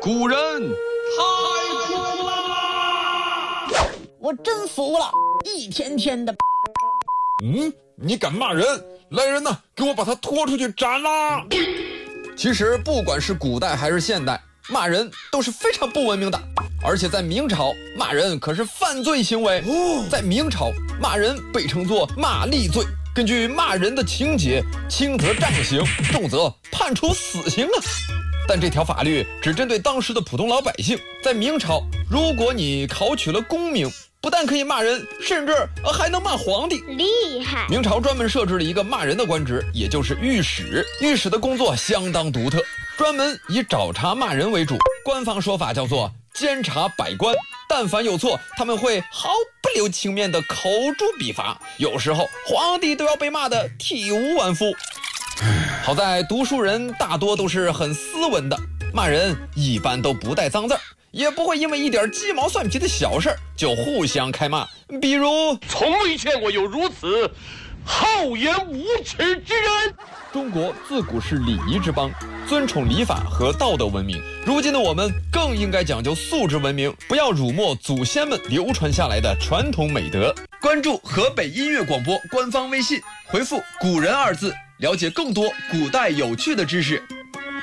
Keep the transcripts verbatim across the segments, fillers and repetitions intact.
古人太酷啦！ 我真服了，一天天的。 嗯，你敢骂人？来人呐，给我把他拖出去斩啦！其实不管是古代还是现代，骂人都是非常不文明的，而且在明朝骂人可是犯罪行为。在明朝骂人被称作骂吏罪，根据骂人的情节，轻则杖刑，重则判处死刑啊。但这条法律只针对当时的普通老百姓。在明朝，如果你考取了功名，不但可以骂人，甚至还能骂皇帝， 厉害！ 明朝专门设置了一个骂人的官职，也就是御史。御史的工作相当独特，专门以找茬骂人为主，官方说法叫做监察百官。但凡有错，他们会毫不留情面的口诛笔伐，有时候皇帝都要被骂得体无完肤。好在读书人大多都是很斯文的，骂人一般都不带脏字儿，也不会因为一点鸡毛蒜皮的小事就互相开骂。比如， 从未见过有如此厚颜无耻之人。 中国自古是礼仪之邦，尊崇礼法和道德文明。如今的我们更应该讲究素质文明，不要辱没祖先们流传下来的传统美德。关注河北音乐广播官方微信，回复“古人”二字，了解更多古代有趣的知识。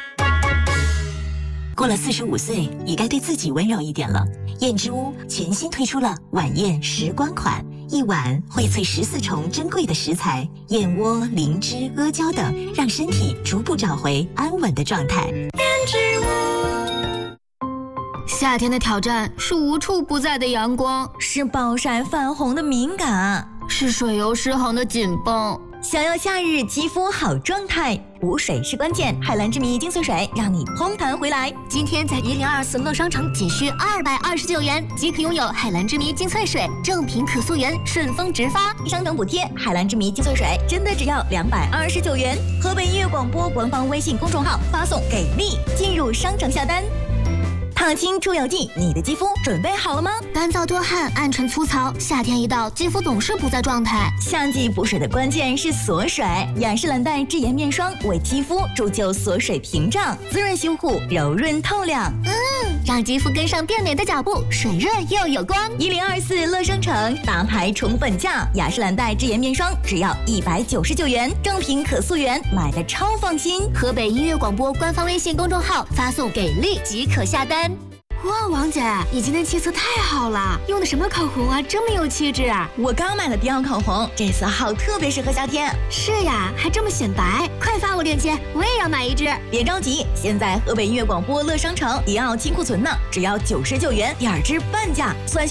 过了四十五岁，也该对自己温柔一点了。燕之屋全新推出了晚宴时光款，一碗荟萃十四重珍贵的食材，燕窝、灵芝、阿胶等，让身体逐步找回安稳的状态。燕之屋。 夏天的挑战是无处不在的阳光， 是暴晒泛红的敏感， 是水油失衡的紧绷。 想要夏日肌肤好状态，补水是关键。海蓝之谜精粹水让你嘭弹回来。 今天在一零二四乐商城仅需二百二十九元即可拥有海蓝之谜精粹水，正品可溯源，顺丰直发， 商城补贴。海蓝之谜精粹水真的只要两百二十九元。河北音乐广播官方微信公众号发送给力，进入商城下单。烫青出油剂，你的肌肤准备好了吗？ 干燥多汗、暗沉粗糙，夏天一到，肌肤总是不在状态。 夏季补水的关键是锁水，雅诗兰黛智颜面霜为肌肤铸就锁水屏障，滋润修护，柔润透亮。 嗯，让肌肤跟上变美的脚步，水润又有光。 一零二四乐商城大牌宠粉价，雅诗兰黛智颜面霜只要一百九十九元，正品可溯源，买的超放心。 河北音乐广播官方微信公众号发送给力即可下单。哇，王姐，你今天气色太好了，用的什么口红啊，这么有气质啊！ 我刚买了迪奥口红，这色号特别适合夏天。 是呀，还这么显白，快发我链接，我也要买一支。 别着急，现在河北音乐广播乐商城迪奥清库存呢，只要九十九元，第二支半价，算